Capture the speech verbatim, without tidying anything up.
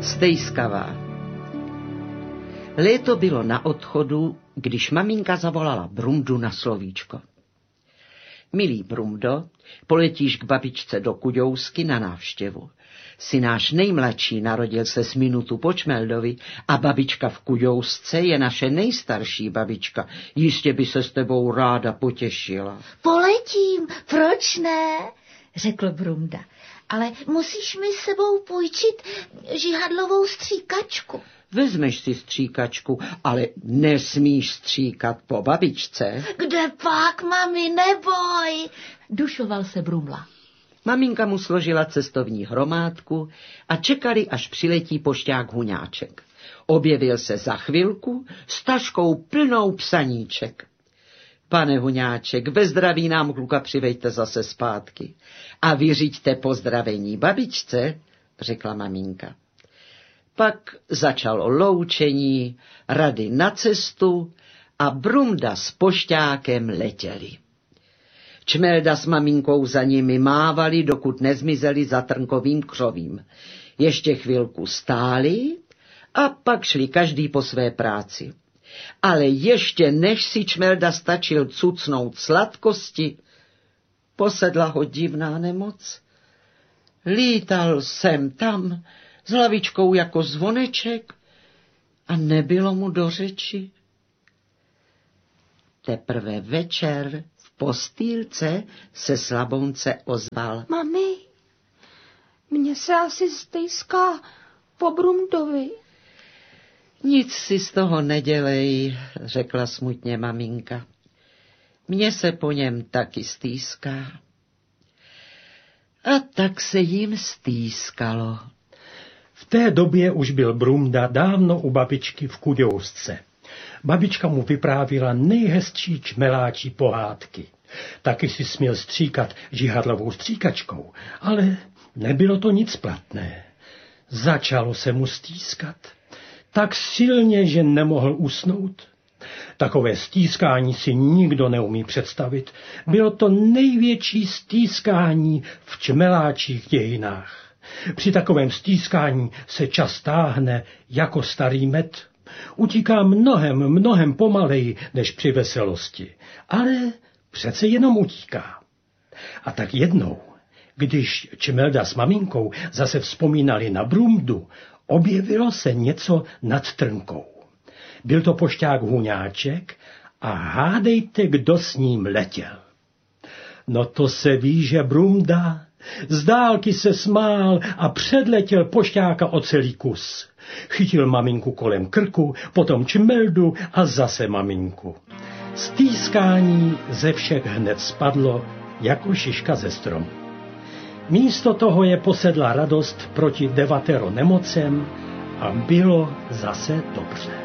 Stejskavá. Léto bylo na odchodu, když maminka zavolala Brumdu na slovíčko. Milý Brumdo, poletíš k babičce do Kuďousky na návštěvu. Jsi náš nejmladší, narodil se s minutu po Čmeldovi a babička v Kuďousce je naše nejstarší babička. Jistě by se s tebou ráda potěšila. Poletím, proč ne? Řekl Brumda. Ale musíš mi s sebou půjčit žihadlovou stříkačku. Vezmeš si stříkačku, ale nesmíš stříkat po babičce. Kde pak, mami, neboj, dušoval se Brumla. Maminka mu složila cestovní hromádku a čekali, až přiletí pošťák Huňáček. Objevil se za chvilku s taškou plnou psaníček. Pane Huňáček, ve zdraví nám kluka přivejte zase zpátky. A vyřiďte pozdravení babičce, řekla maminka. Pak začalo loučení, rady na cestu a Brumda s pošťákem letěli. Čmelda s maminkou za nimi mávali, dokud nezmizeli za trnkovým křovím. Ještě chvilku stáli a pak šli každý po své práci. Ale ještě než si Čmelda stačil cucnout sladkosti, posedla ho divná nemoc. Lítal sem tam s hlavičkou jako zvoneček a nebylo mu do řeči. Teprve večer v postýlce se Slabounce ozval. Mami, mně se asi stejská po Brumdovi. Nic si z toho nedělej, řekla smutně maminka. Mně se po něm taky stýská. A tak se jim stýskalo. V té době už byl Brumda dávno u babičky v Kuďousce. Babička mu vyprávila nejhezčí čmeláčí pohádky. Taky si směl stříkat žihadlovou stříkačkou, ale nebylo to nic platné. Začalo se mu stýskat. Tak silně, že nemohl usnout. Takové stýskání si nikdo neumí představit. Bylo to největší stýskání v čmeláčích dějinách. Při takovém stýskání se čas táhne jako starý med. Utíká mnohem, mnohem pomaleji než při veselosti, ale přece jenom utíká. A tak jednou, když Čmelda s maminkou zase vzpomínali na Brumdu, objevilo se něco nad trnkou. Byl to pošťák Huňáček a hádejte, kdo s ním letěl. No to se ví, že Brumda z dálky se smál a předletěl pošťáka o celý kus. Chytil maminku kolem krku, potom Čmeldu a zase maminku. Stýskání ze všech hned spadlo jako šiška ze stromu. Místo toho je posedla radost proti devatero nemocem a bylo zase dobře.